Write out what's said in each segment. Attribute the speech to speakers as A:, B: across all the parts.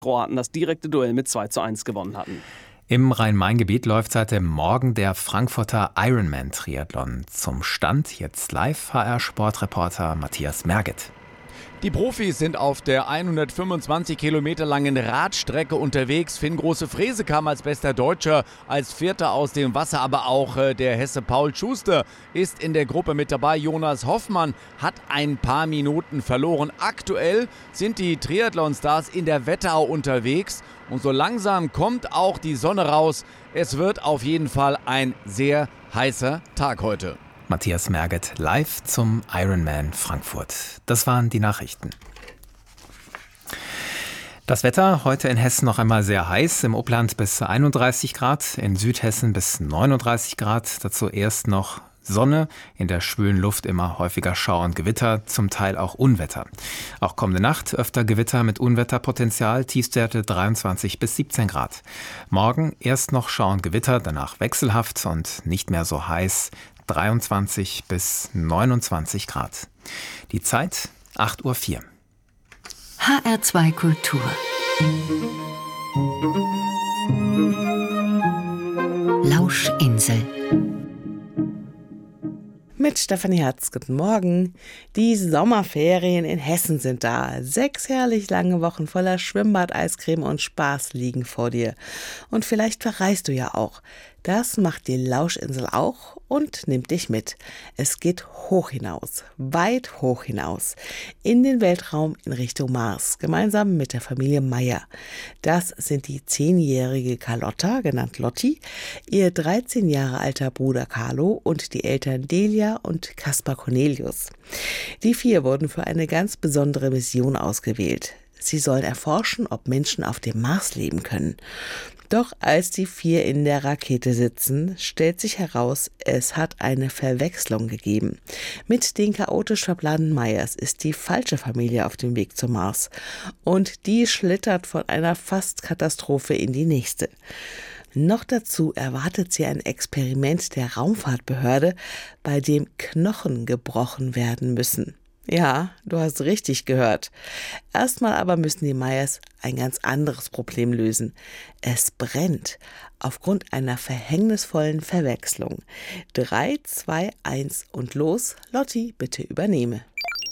A: Kroaten das direkte Duell mit 2:1 gewonnen hatten.
B: Im Rhein-Main-Gebiet läuft seit dem Morgen der Frankfurter Ironman-Triathlon. Zum Stand jetzt live HR-Sportreporter Matthias Merget.
C: Die Profis sind auf der 125 Kilometer langen Radstrecke unterwegs. Finn Große-Frese kam als bester Deutscher, als Vierter aus dem Wasser, aber auch der Hesse Paul Schuster ist in der Gruppe mit dabei. Jonas Hoffmann hat ein paar Minuten verloren. Aktuell sind die Triathlon-Stars in der Wetterau unterwegs und so langsam kommt auch die Sonne raus. Es wird auf jeden Fall ein sehr heißer Tag heute.
B: Matthias Merget live zum Ironman Frankfurt. Das waren die Nachrichten. Das Wetter heute in Hessen noch einmal sehr heiß. Im Upland bis 31 Grad, in Südhessen bis 39 Grad. Dazu erst noch Sonne, in der schwülen Luft immer häufiger Schauer und Gewitter, zum Teil auch Unwetter. Auch kommende Nacht öfter Gewitter mit Unwetterpotenzial, Tiefstwerte 23 bis 17 Grad. Morgen erst noch Schauer und Gewitter, danach wechselhaft und nicht mehr so heiß, 23 bis 29 Grad. Die Zeit 8:04 Uhr.
D: HR2 Kultur. Lauschinsel.
E: Mit Stefanie Herz, guten Morgen. Die Sommerferien in Hessen sind da. 6 herrlich lange Wochen voller Schwimmbad, Eiscreme und Spaß liegen vor dir. Und vielleicht verreist du ja auch. Das macht die Lauschinsel auch und nimmt dich mit. Es geht hoch hinaus, weit hoch hinaus, in den Weltraum in Richtung Mars, gemeinsam mit der Familie Meyer. Das sind die 10-jährige Carlotta, genannt Lotti, ihr 13 Jahre alter Bruder Carlo und die Eltern Delia und Kaspar Cornelius. Die 4 wurden für eine ganz besondere Mission ausgewählt. Sie sollen erforschen, ob Menschen auf dem Mars leben können. Doch als die 4 in der Rakete sitzen, stellt sich heraus, es hat eine Verwechslung gegeben. Mit den chaotisch verplanten Meyers ist die falsche Familie auf dem Weg zum Mars. Und die schlittert von einer Fast-Katastrophe in die nächste. Noch dazu erwartet sie ein Experiment der Raumfahrtbehörde, bei dem Knochen gebrochen werden müssen. Ja, du hast richtig gehört. Erstmal aber müssen die Meyers ein ganz anderes Problem lösen. Es brennt aufgrund einer verhängnisvollen Verwechslung. 3, 2, 1 und los. Lotti, bitte übernehme.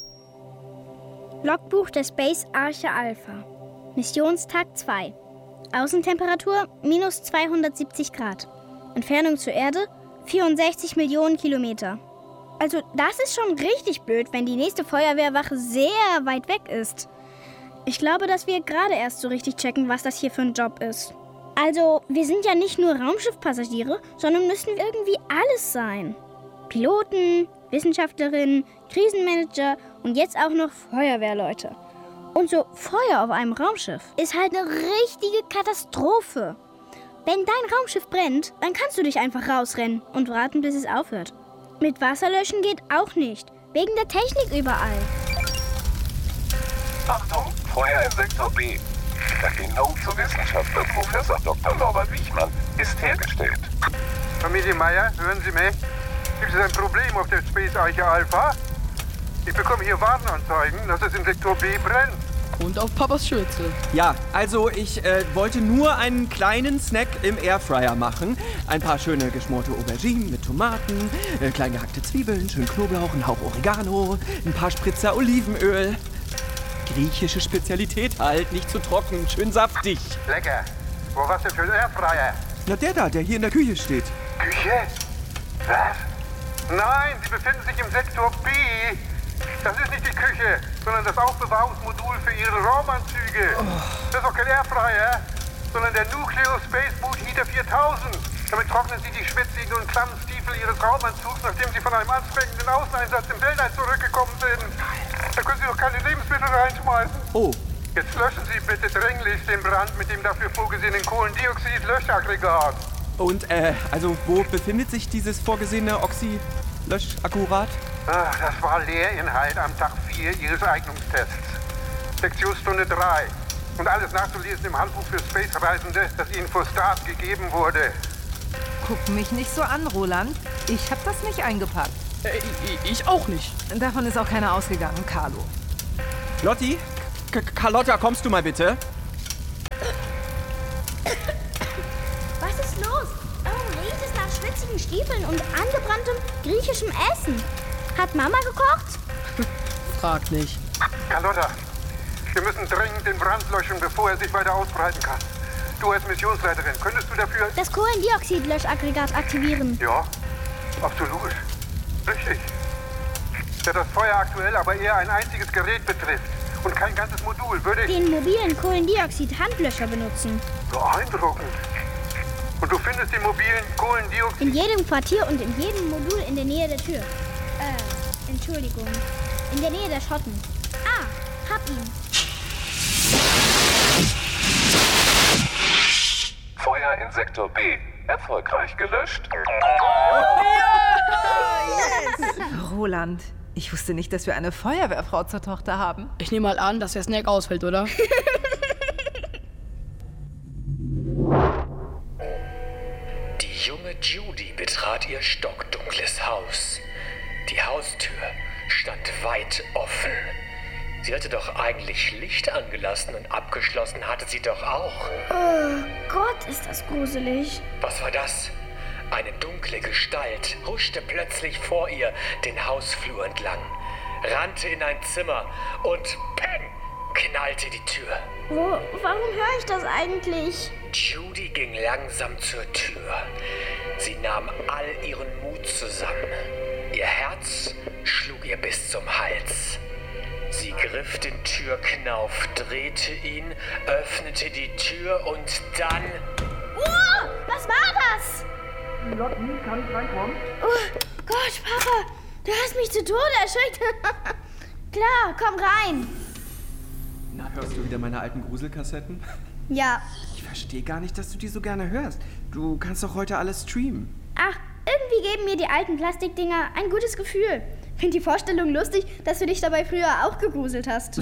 F: Logbuch der Space Arche Alpha. Missionstag 2. Außentemperatur minus 270 Grad. Entfernung zur Erde 64 Millionen Kilometer. Also das ist schon richtig blöd, wenn die nächste Feuerwehrwache sehr weit weg ist. Ich glaube, dass wir gerade erst so richtig checken, was das hier für ein Job ist. Also, wir sind ja nicht nur Raumschiffpassagiere, sondern müssen irgendwie alles sein. Piloten, Wissenschaftlerinnen, Krisenmanager und jetzt auch noch Feuerwehrleute. Und so Feuer auf einem Raumschiff ist halt eine richtige Katastrophe. Wenn dein Raumschiff brennt, dann kannst du dich einfach rausrennen und warten, bis es aufhört. Mit Wasserlöschen geht auch nicht, wegen der Technik überall.
G: Achtung, Feuer im Sektor B. Die Verbindung zu Wissenschaftler Professor Dr. Norbert Wichmann ist hergestellt.
H: Familie Meyer, hören Sie mich? Gibt es ein Problem auf der Space Arche Alpha? Ich bekomme hier Warnanzeigen, dass es im Sektor B brennt.
I: Und auf Papas Schürze.
J: Ja, also ich wollte nur einen kleinen Snack im Airfryer machen. Ein paar schöne geschmorte Auberginen mit Tomaten, klein gehackte Zwiebeln, schön Knoblauch, ein Hauch Oregano, ein paar Spritzer Olivenöl. Griechische Spezialität halt, nicht zu trocken, schön saftig.
H: Lecker. Wo was denn für ein Airfryer?
J: Na der hier in der Küche steht.
H: Küche? Was? Nein, Sie befinden sich im Sektor B. Das ist nicht die Küche, sondern das Aufbewahrungsmodul für Ihre Raumanzüge. Das ist auch kein Airfryer, sondern der Nuclear Space Boot Heater 4000. Damit trocknen Sie die schwitzigen und klammen Stiefel Ihres Raumanzugs, nachdem Sie von einem anstrengenden Außeneinsatz im Weltall zurückgekommen sind. Da können Sie doch keine Lebensmittel reinschmeißen.
J: Oh.
H: Jetzt löschen Sie bitte dringlichst den Brand mit dem dafür vorgesehenen Kohlendioxid-Löschaggregat.
J: Und, also wo befindet sich dieses vorgesehene Oxy-Löschakkurat?
H: Ach, das war Lehrinhalt am Tag 4 Ihres Eignungstests. Sektionsstunde 3. Und alles nachzulesen im Handbuch für Space-Reisende, das Ihnen vor Start gegeben wurde.
K: Guck mich nicht so an, Roland. Ich hab das nicht eingepackt.
I: Ich auch nicht.
K: Davon ist auch keiner ausgegangen, Carlo.
J: Lotti? Carlotta, kommst du mal bitte?
F: alten Stiefeln und angebranntem griechischem Essen. Hat Mama gekocht?
I: Frag nicht.
H: Carlotta, wir müssen dringend den Brand löschen, bevor er sich weiter ausbreiten kann. Du als Missionsleiterin, könntest du dafür...
F: Das Kohlendioxidlöschaggregat aktivieren.
H: Ja, absolut. Richtig. Da das Feuer aktuell aber eher ein einziges Gerät betrifft und kein ganzes Modul, würde ich...
F: Den mobilen Kohlendioxid-Handlöscher benutzen.
H: Beeindruckend. Und du findest den mobilen Kohlendioxid...
F: In jedem Quartier und in jedem Modul in der Nähe der Tür. Entschuldigung. In der Nähe der Schotten. Ah, hab ihn.
G: Feuer in Sektor B. Erfolgreich gelöscht.
K: Roland, ich wusste nicht, dass wir eine Feuerwehrfrau zur Tochter haben.
I: Ich nehme mal an, dass der Snack ausfällt, oder?
L: Die junge Judy betrat ihr stockdunkles Haus. Die Haustür stand weit offen. Sie hatte doch eigentlich Licht angelassen und abgeschlossen hatte sie doch auch.
F: Oh Gott, ist das gruselig.
L: Was war das? Eine dunkle Gestalt huschte plötzlich vor ihr den Hausflur entlang, rannte in ein Zimmer und peng, knallte die Tür.
F: Warum höre ich das eigentlich?
L: Judy ging langsam zur Tür. Sie nahm all ihren Mut zusammen. Ihr Herz schlug ihr bis zum Hals. Sie griff den Türknauf, drehte ihn, öffnete die Tür und dann...
F: Was war das?
J: Lotti, kann ich reinkommen?
F: Oh Gott, Papa, du hast mich zu Tode erschreckt. Klar, komm rein.
J: Na, hörst du wieder meine alten Gruselkassetten?
F: Ja.
J: Ich verstehe gar nicht, dass du die so gerne hörst. Du kannst doch heute alles streamen.
F: Ach, irgendwie geben mir die alten Plastikdinger ein gutes Gefühl. Find die Vorstellung lustig, dass du dich dabei früher auch gegruselt hast.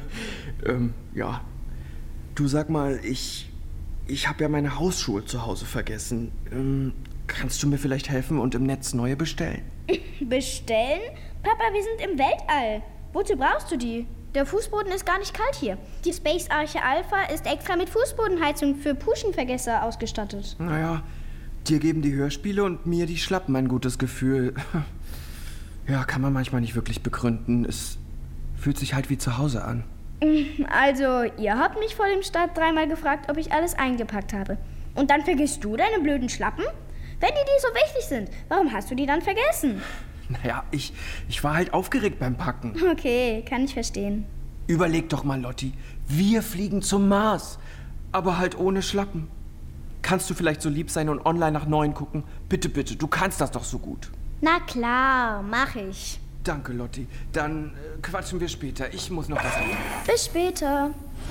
J: Ja. Du, sag mal, ich habe ja meine Hausschuhe zu Hause vergessen. Kannst du mir vielleicht helfen und im Netz neue bestellen?
F: Bestellen? Papa, wir sind im Weltall. Wozu brauchst du die? Der Fußboden ist gar nicht kalt hier. Die Space Arche Alpha ist extra mit Fußbodenheizung für Puschenvergesser ausgestattet.
J: Naja, dir geben die Hörspiele und mir die Schlappen ein gutes Gefühl. Ja, kann man manchmal nicht wirklich begründen. Es fühlt sich halt wie zu Hause an.
F: Also, ihr habt mich vor dem Start 3-mal gefragt, ob ich alles eingepackt habe. Und dann vergisst du deine blöden Schlappen? Wenn die so wichtig sind, warum hast du die dann vergessen?
J: Naja, ich war halt aufgeregt beim Packen.
F: Okay, kann ich verstehen.
J: Überleg doch mal, Lotti. Wir fliegen zum Mars. Aber halt ohne Schlappen. Kannst du vielleicht so lieb sein und online nach neuen gucken? Bitte, bitte, du kannst das doch so gut.
F: Na klar, mach ich.
J: Danke, Lotti. Dann quatschen wir später. Ich muss noch was machen.
F: Bis später.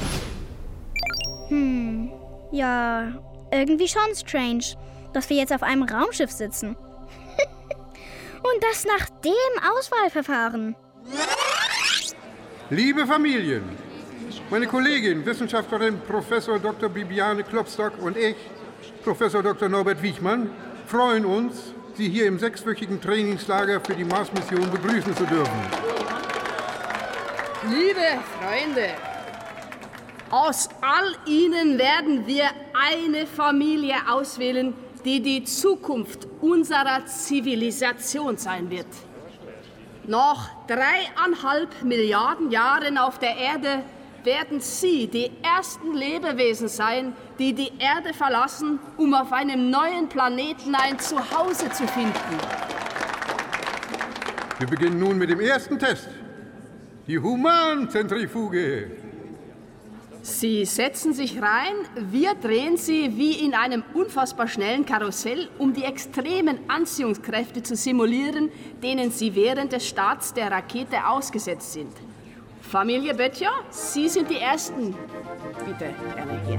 F: Ja, irgendwie schon strange, dass wir jetzt auf einem Raumschiff sitzen. Und das nach dem Auswahlverfahren.
H: Liebe Familien, meine Kollegin, Wissenschaftlerin Professor Dr. Bibiane Klopstock und ich, Professor Dr. Norbert Wichmann, freuen uns, Sie hier im 6-wöchigen Trainingslager für die Mars-Mission begrüßen zu dürfen.
M: Liebe Freunde, aus all Ihnen werden wir eine Familie auswählen, die die Zukunft unserer Zivilisation sein wird. Nach 3,5 Milliarden Jahren auf der Erde werden Sie die ersten Lebewesen sein, die die Erde verlassen, um auf einem neuen Planeten ein Zuhause zu finden.
H: Wir beginnen nun mit dem ersten Test. Die Humanzentrifuge.
M: Sie setzen sich rein, wir drehen Sie wie in einem unfassbar schnellen Karussell, um die extremen Anziehungskräfte zu simulieren, denen Sie während des Starts der Rakete ausgesetzt sind. Familie Böttcher, Sie sind die Ersten. Bitte, gerne hier.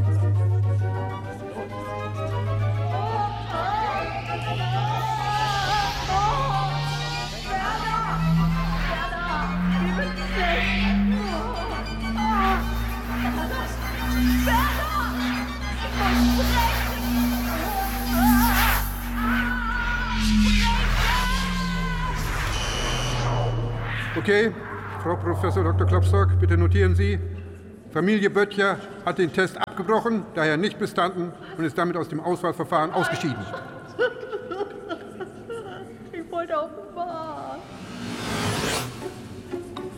H: Okay, Frau Professor Dr. Klopstock, bitte notieren Sie. Familie Böttcher hat den Test abgebrochen, daher nicht bestanden und ist damit aus dem Auswahlverfahren ausgeschieden.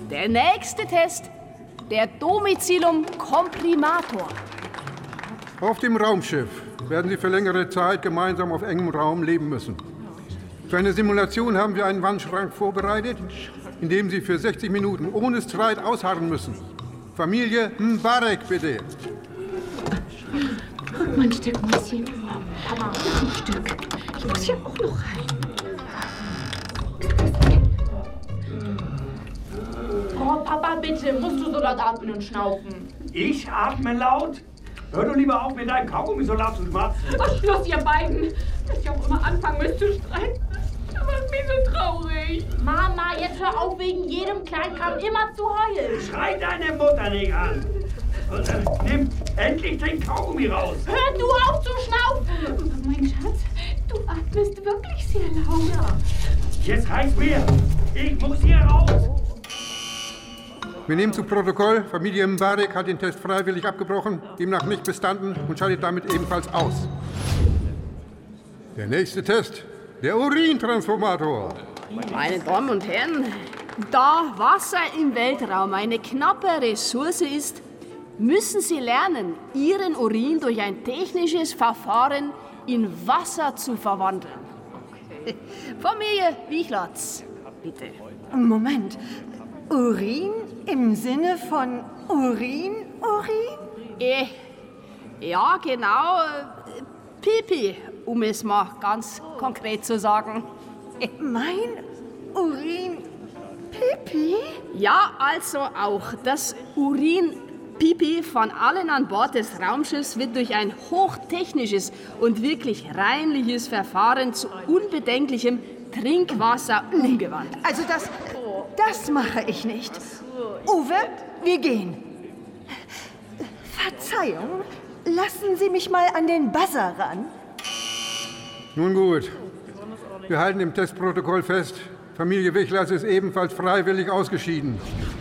M: Der nächste Test, der Domicilium Comprimator.
H: Auf dem Raumschiff werden Sie für längere Zeit gemeinsam auf engem Raum leben müssen. Für eine Simulation haben wir einen Wandschrank vorbereitet, in dem Sie für 60 Minuten ohne Streit ausharren müssen. Familie Mbarek, bitte.
N: Mein Stück, Mäuschen. Papa, ein Stück. Ich muss hier auch noch rein. Oh, Papa, bitte, musst du so laut atmen und schnaufen?
O: Ich atme laut? Hör doch lieber auf, mit deinem Kaugummi so laut zu schmatzen.
N: Was Schluss, ihr beiden? Dass ihr auch immer anfangen müsst zu streiten. Das macht mich so traurig. Mama, jetzt hör auf, wegen jedem Kleinkram immer zu heulen.
O: Schrei deine Mutter nicht an. Und nimm endlich den Kaugummi raus.
N: Hör du auf zu schnaufen. Mein Schatz, du atmest wirklich sehr laut. Ja.
O: Jetzt reicht's mir. Ich muss hier raus.
H: Wir nehmen zu Protokoll, Familie Mbarek hat den Test freiwillig abgebrochen, demnach nicht bestanden und scheidet damit ebenfalls aus. Der nächste Test, der Urintransformator.
M: Meine Damen und Herren, da Wasser im Weltraum eine knappe Ressource ist, müssen Sie lernen, Ihren Urin durch ein technisches Verfahren in Wasser zu verwandeln. Okay. Familie Wichlatz, bitte.
K: Moment. Urin im Sinne von Urin?
M: Ja, genau. Pipi, um es mal ganz konkret zu sagen.
K: Mein Urin Pipi?
M: Ja, also auch das Urin-Pipi von allen an Bord des Raumschiffs wird durch ein hochtechnisches und wirklich reinliches Verfahren zu unbedenklichem Trinkwasser umgewandelt.
K: Also das mache ich nicht. Uwe, wir gehen. Verzeihung, lassen Sie mich mal an den Buzzer ran.
H: Nun gut, wir halten im Testprotokoll fest, Familie Wichlatz ist ebenfalls freiwillig ausgeschieden.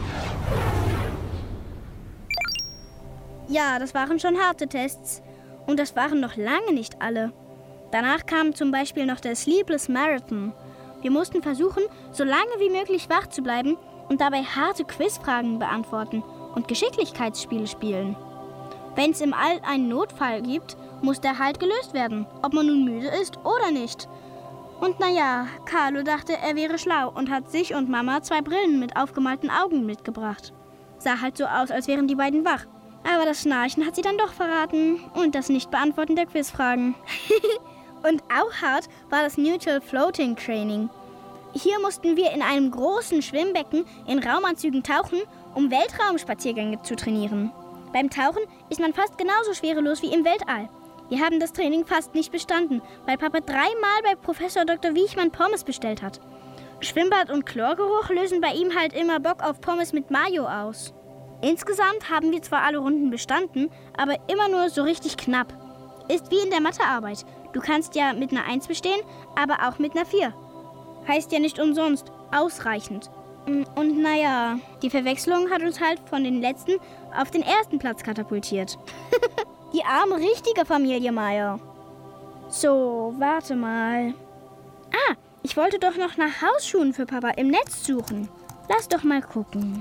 F: Ja, das waren schon harte Tests. Und das waren noch lange nicht alle. Danach kam zum Beispiel noch der Sleepless Marathon. Wir mussten versuchen, so lange wie möglich wach zu bleiben und dabei harte Quizfragen beantworten und Geschicklichkeitsspiele spielen. Wenn es im All einen Notfall gibt, muss der halt gelöst werden, ob man nun müde ist oder nicht. Und naja, Carlo dachte, er wäre schlau und hat sich und Mama 2 Brillen mit aufgemalten Augen mitgebracht. Sah halt so aus, als wären die beiden wach. Aber das Schnarchen hat sie dann doch verraten und das Nicht-Beantworten der Quizfragen. Und auch hart war das Neutral Floating Training. Hier mussten wir in einem großen Schwimmbecken in Raumanzügen tauchen, um Weltraumspaziergänge zu trainieren. Beim Tauchen ist man fast genauso schwerelos wie im Weltall. Wir haben das Training fast nicht bestanden, weil Papa 3-mal bei Professor Dr. Wiechmann Pommes bestellt hat. Schwimmbad und Chlorgeruch lösen bei ihm halt immer Bock auf Pommes mit Mayo aus. Insgesamt haben wir zwar alle Runden bestanden, aber immer nur so richtig knapp. Ist wie in der Mathearbeit. Du kannst ja mit einer 1 bestehen, aber auch mit einer 4. Heißt ja nicht umsonst ausreichend. Und naja, die Verwechslung hat uns halt von den letzten auf den ersten Platz katapultiert. Die arme, richtige Familie Meier. So, warte mal. Ich wollte doch noch nach Hausschuhen für Papa im Netz suchen. Lass doch mal gucken.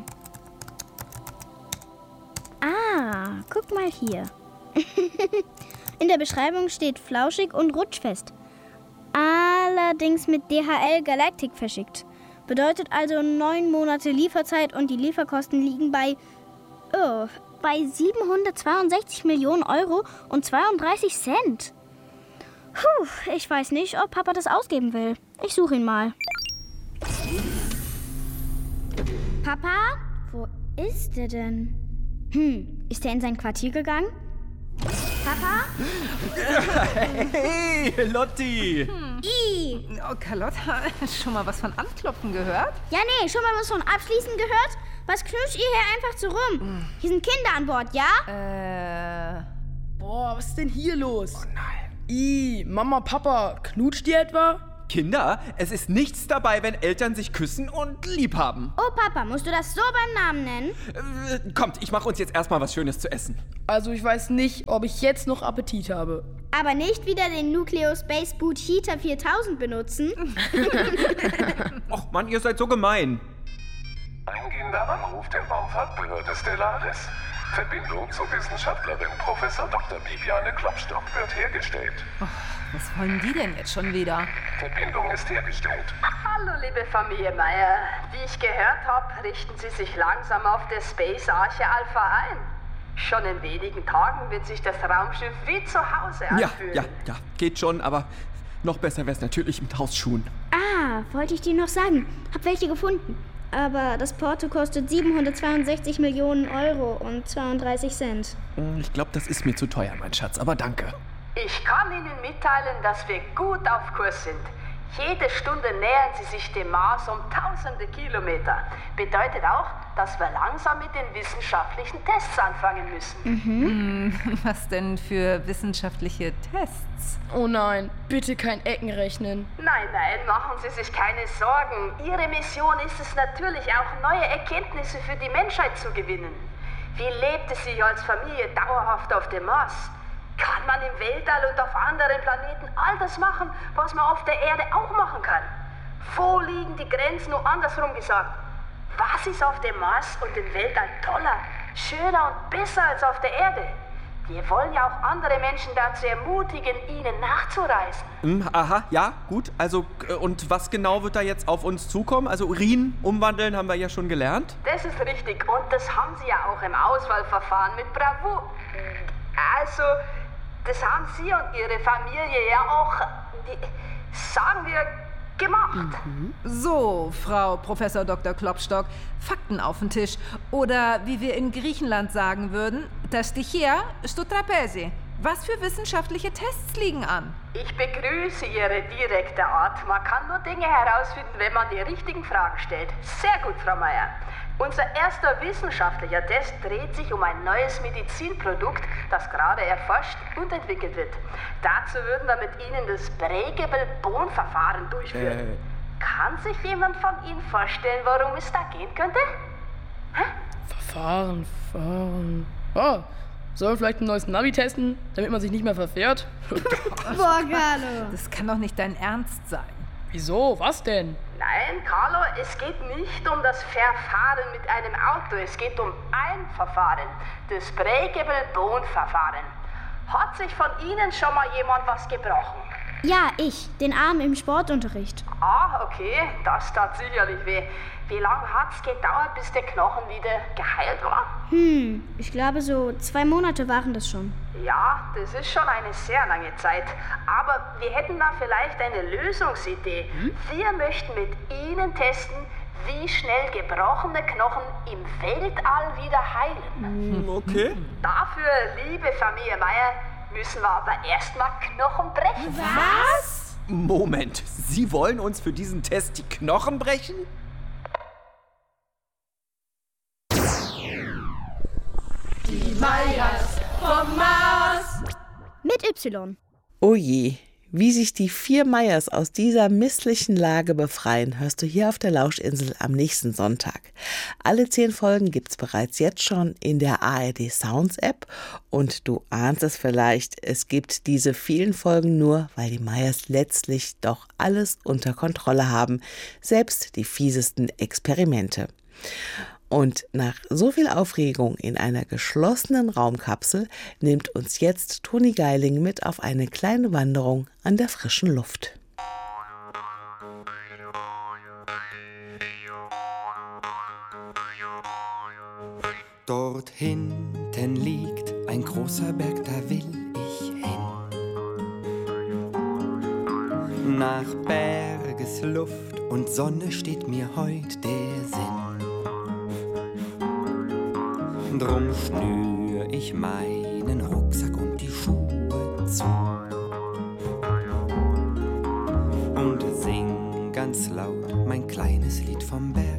F: Guck mal hier. In der Beschreibung steht flauschig und rutschfest. Allerdings mit DHL Galactic verschickt. Bedeutet also 9 Monate Lieferzeit und die Lieferkosten liegen bei 762 Millionen Euro und 32 Cent. Ich weiß nicht, ob Papa das ausgeben will. Ich suche ihn mal. Papa? Wo ist er denn? Ist er in sein Quartier gegangen? Papa?
J: Hey, Lotti!
K: Oh, Carlotta, schon mal was von Anklopfen gehört?
F: Ja, nee, schon mal was von Abschließen gehört? Was knutscht ihr hier einfach so rum? Hier sind Kinder an Bord, ja?
I: Boah, was ist denn hier los? Oh nein. Mama, Papa, knutscht ihr etwa?
J: Kinder, es ist nichts dabei, wenn Eltern sich küssen und lieb haben.
F: Oh, Papa, musst du das so beim Namen nennen?
J: Kommt, ich mache uns jetzt erstmal was Schönes zu essen.
I: Also ich weiß nicht, ob ich jetzt noch Appetit habe.
F: Aber nicht wieder den Nucleo Space Boot Heater 4000 benutzen.
J: Och Mann, ihr seid so gemein.
G: eingehender Anruf der Raumfahrtbehörde Stellaris. Verbindung zur Wissenschaftlerin Professor Dr. Bibiane Klopstock wird hergestellt.
K: Oh, was wollen die denn jetzt schon wieder?
G: Verbindung ist hergestellt.
P: Hallo, liebe Familie Meyer. Wie ich gehört habe, richten Sie sich langsam auf der Space Arche Alpha ein. Schon in wenigen Tagen wird sich das Raumschiff wie zu Hause anfühlen.
J: Ja, geht schon, aber noch besser wäre es natürlich mit Hausschuhen.
F: Ah, wollte ich dir noch sagen. Hab welche gefunden. Aber das Porto kostet 762 Millionen Euro und 32 Cent.
J: Ich glaube, das ist mir zu teuer, mein Schatz, aber danke.
P: Ich kann Ihnen mitteilen, dass wir gut auf Kurs sind. Jede Stunde nähern Sie sich dem Mars um tausende Kilometer. Bedeutet auch, dass wir langsam mit den wissenschaftlichen Tests anfangen müssen.
K: Was denn für wissenschaftliche Tests?
I: Oh nein, bitte kein Eckenrechnen.
P: Nein, machen Sie sich keine Sorgen. Ihre Mission ist es natürlich auch, neue Erkenntnisse für die Menschheit zu gewinnen. Wie lebt es sich als Familie dauerhaft auf dem Mars? Kann man im Weltall und auf anderen Planeten all das machen, was man auf der Erde auch machen kann? Wo liegen die Grenzen, nur andersrum gesagt? Was ist auf dem Mars und im Weltall toller, schöner und besser als auf der Erde? Wir wollen ja auch andere Menschen dazu ermutigen, ihnen nachzureisen.
J: Aha, ja, gut. Also, und was genau wird da jetzt auf uns zukommen? Also Urin umwandeln haben wir ja schon gelernt.
P: Das ist richtig und das haben Sie ja auch im Auswahlverfahren mit Bravour. Also, das haben Sie und Ihre Familie ja auch, sagen wir, gemacht.
K: So, Frau Professor Dr. Klopstock, Fakten auf den Tisch. Oder wie wir in Griechenland sagen würden, τα στοιχεία στο τραπέζι. Was für wissenschaftliche Tests liegen an?
P: Ich begrüße Ihre direkte Art. Man kann nur Dinge herausfinden, wenn man die richtigen Fragen stellt. Sehr gut, Frau Meyer. Unser erster wissenschaftlicher Test dreht sich um ein neues Medizinprodukt, das gerade erforscht und entwickelt wird. Dazu würden wir mit Ihnen das Breakable-Bone-Verfahren durchführen. Kann sich jemand von Ihnen vorstellen, worum es da gehen könnte?
I: Verfahren. Oh, sollen wir vielleicht ein neues Navi testen, damit man sich nicht mehr verfährt?
F: Boah, Carlo.
K: Das kann doch nicht dein Ernst sein.
I: Wieso? Was denn?
P: Nein, Carlo, es geht nicht um das Verfahren mit einem Auto. Es geht um ein Verfahren. Das Breakable-Bone-Verfahren. Hat sich von Ihnen schon mal jemand was gebrochen?
F: Ja, ich. Den Arm im Sportunterricht.
P: Ah, okay. Das tat sicherlich weh. Wie lange hat's gedauert, bis der Knochen wieder geheilt war?
F: Ich glaube so 2 Monate waren das schon.
P: Ja, das ist schon eine sehr lange Zeit. Aber wir hätten da vielleicht eine Lösungsidee. Wir möchten mit Ihnen testen, wie schnell gebrochene Knochen im Weltall wieder heilen.
J: Okay.
P: Dafür, liebe Familie Meyer, müssen wir aber erstmal Knochen brechen.
F: Was?
J: Moment, Sie wollen uns für diesen Test die Knochen brechen?
N: Die Meyers vom Mars.
F: Mit Y.
E: Oh je, wie sich die 4 Meyers aus dieser misslichen Lage befreien, hörst du hier auf der Lauschinsel am nächsten Sonntag. Alle 10 Folgen gibt's bereits jetzt schon in der ARD Sounds App und du ahnst es vielleicht, es gibt diese vielen Folgen nur, weil die Meyers letztlich doch alles unter Kontrolle haben, selbst die fiesesten Experimente. Und nach so viel Aufregung in einer geschlossenen Raumkapsel nimmt uns jetzt Toni Geiling mit auf eine kleine Wanderung an der frischen Luft.
Q: Dort hinten liegt ein großer Berg, da will ich hin. Nach Bergesluft und Sonne steht mir heut der Sinn. Drum schnür ich meinen Rucksack und die Schuhe zu und sing ganz laut mein kleines Lied vom Berg.